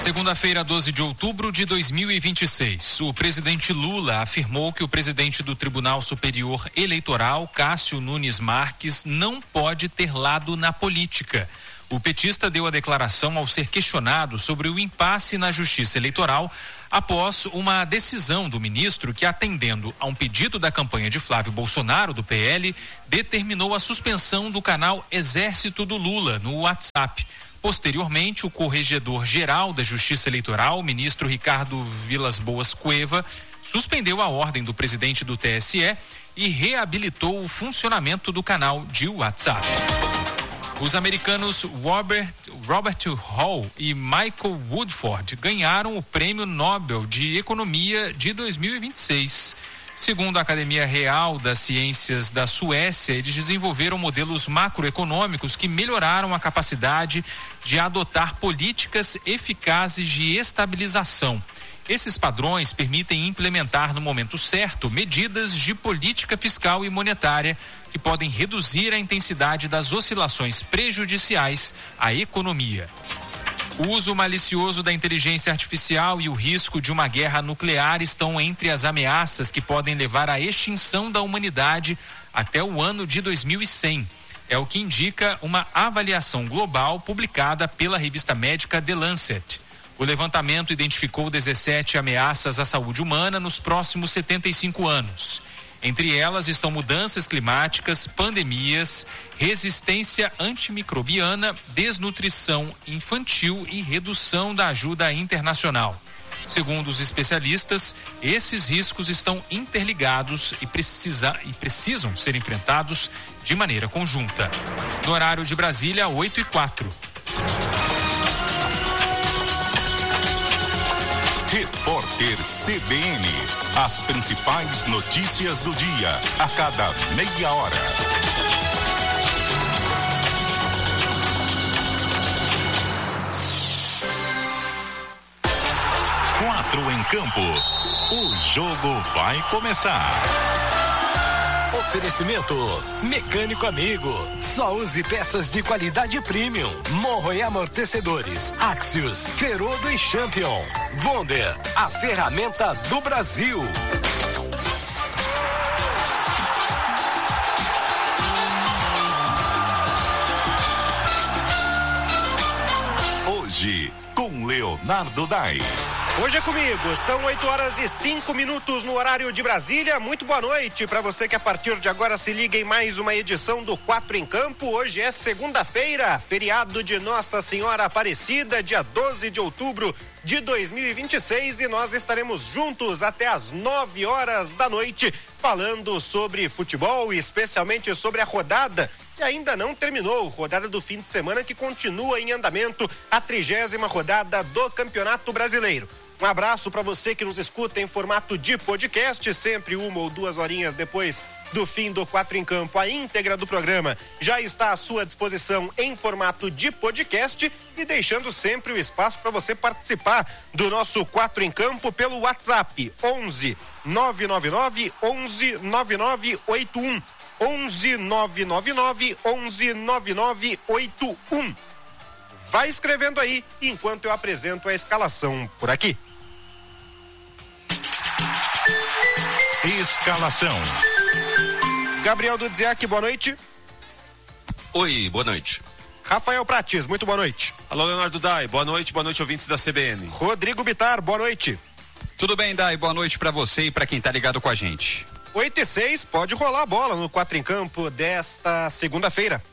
Segunda-feira, 12 de outubro de 2026. O presidente Lula afirmou que o presidente do Tribunal Superior Eleitoral, Cássio Nunes Marques, não pode ter lado na política. O petista deu a declaração ao ser questionado sobre o impasse na Justiça Eleitoral após uma decisão do ministro que, atendendo a um pedido da campanha de Flávio Bolsonaro, do PL, determinou a suspensão do canal Exército do Lula no WhatsApp. Posteriormente, o corregedor-geral da Justiça Eleitoral, o ministro Ricardo Vilas Boas Cueva, suspendeu a ordem do presidente do TSE e reabilitou o funcionamento do canal de WhatsApp. Os americanos Robert Hall e Michael Woodford ganharam o Prêmio Nobel de Economia de 2026. Segundo a Academia Real das Ciências da Suécia, eles desenvolveram modelos macroeconômicos que melhoraram a capacidade de adotar políticas eficazes de estabilização. Esses padrões permitem implementar no momento certo medidas de política fiscal e monetária que podem reduzir a intensidade das oscilações prejudiciais à economia. O uso malicioso da inteligência artificial e o risco de uma guerra nuclear estão entre as ameaças que podem levar à extinção da humanidade até o ano de 2100. É o que indica uma avaliação global publicada pela revista médica The Lancet. O levantamento identificou 17 ameaças à saúde humana nos próximos 75 anos. Entre elas estão mudanças climáticas, pandemias, resistência antimicrobiana, desnutrição infantil e redução da ajuda internacional. Segundo os especialistas, esses riscos estão interligados e precisam ser enfrentados de maneira conjunta. No horário de Brasília, 8h04. Repórter CBN. As principais notícias do dia, a cada meia hora. 4 em campo. O jogo vai começar. Oferecimento Mecânico Amigo. Só use peças de qualidade premium. Morro e amortecedores. Axios, Ferodo e Champion. Wonder, a ferramenta do Brasil. Hoje, com Leonardo Dai. Hoje é comigo, são 8h05 no horário de Brasília. Muito boa noite para você que a partir de agora se liga em mais uma edição do 4 em Campo. Hoje é segunda-feira, feriado de Nossa Senhora Aparecida, dia 12 de outubro de 2026, e nós estaremos juntos até às 9 horas da noite falando sobre futebol e especialmente sobre a rodada que ainda não terminou, rodada do fim de semana que continua em andamento, a 30ª rodada do Campeonato Brasileiro. Um abraço para você que nos escuta em formato de podcast, sempre 1 ou 2 horinhas depois do fim do 4 em Campo. A íntegra do programa já está à sua disposição em formato de podcast e deixando sempre o espaço para você participar do nosso 4 em Campo pelo WhatsApp 11 999 11 9981 11 999 11 9981. Vai escrevendo aí enquanto eu apresento a escalação por aqui. Escalação. Gabriel Dudziak, boa noite. Oi, boa noite. Rafael Prates, muito boa noite. Alô, Leonardo Dai, boa noite ouvintes da CBN. Rodrigo Bitar, boa noite. Tudo bem, Dai, boa noite pra você e pra quem tá ligado com a gente. 8h06, pode rolar a bola no 4 em Campo desta segunda-feira.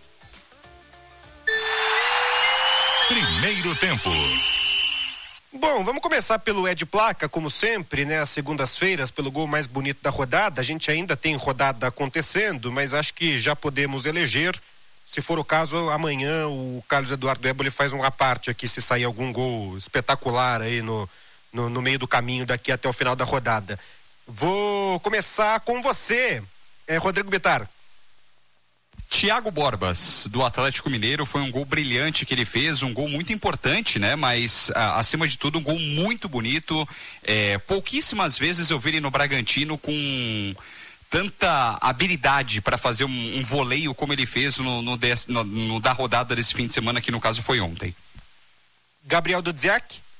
Primeiro tempo. Bom, vamos começar pelo Ed Placa, como sempre, né? Às segundas-feiras, pelo gol mais bonito da rodada. A gente ainda tem rodada acontecendo, mas acho que já podemos eleger. Se for o caso, amanhã o Carlos Eduardo Éboli faz uma parte aqui, se sair algum gol espetacular aí no meio do caminho daqui até o final da rodada. Vou começar com você, Rodrigo Bitar. Thiago Borbas, do Atlético Mineiro, foi um gol brilhante que ele fez, um gol muito importante, né? Mas, acima de tudo, um gol muito bonito. Pouquíssimas vezes eu vi ele no Bragantino com tanta habilidade para fazer um voleio como ele fez no da rodada desse fim de semana, que no caso foi ontem. Gabriel Dudziak.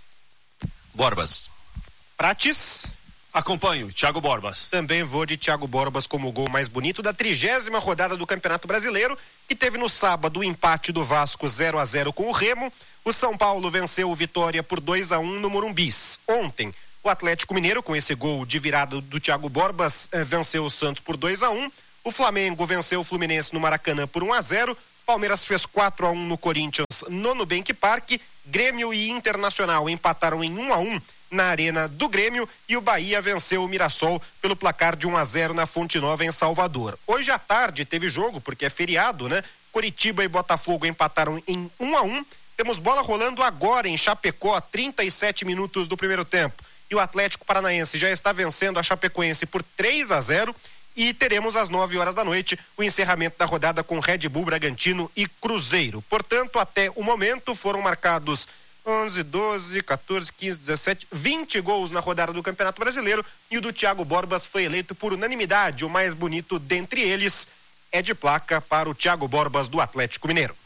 Borbas. Prates. Acompanho, Thiago Borbas. Também vou de Thiago Borbas como o gol mais bonito da 30ª rodada do Campeonato Brasileiro, que teve no sábado o empate do Vasco 0-0 com o Remo. O São Paulo venceu o Vitória por 2-1 no Morumbis. Ontem, o Atlético Mineiro, com esse gol de virada do Thiago Borbas, venceu o Santos por 2-1. O Flamengo venceu o Fluminense no Maracanã por 1-0. Palmeiras fez 4-1 no Corinthians no Nubank Park. Grêmio e Internacional empataram em 1-1 na Arena do Grêmio e o Bahia venceu o Mirassol pelo placar de 1-0 na Fonte Nova em Salvador. Hoje à tarde teve jogo, porque é feriado, né? Coritiba e Botafogo empataram em 1-1. Temos bola rolando agora em Chapecó, 37 minutos do primeiro tempo. E o Atlético Paranaense já está vencendo a Chapecoense por 3-0. E teremos às 9 horas da noite o encerramento da rodada com Red Bull Bragantino e Cruzeiro. Portanto, até o momento foram marcados 11, 12, 14, 15, 17, 20 gols na rodada do Campeonato Brasileiro e o do Thiago Borbas foi eleito por unanimidade o mais bonito dentre eles. É de placa para o Thiago Borbas do Atlético Mineiro.